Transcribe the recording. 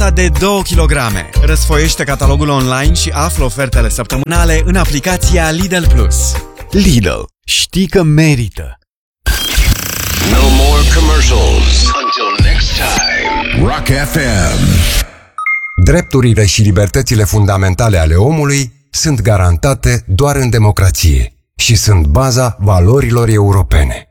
pizza de 2 kg. Răsfoiește catalogul online și află ofertele săptămânale în aplicația Lidl Plus. Lidl, știi că merită! No more commercials. Until next time. Rock FM. Drepturile și libertățile fundamentale ale omului sunt garantate doar în democrație și sunt baza valorilor europene.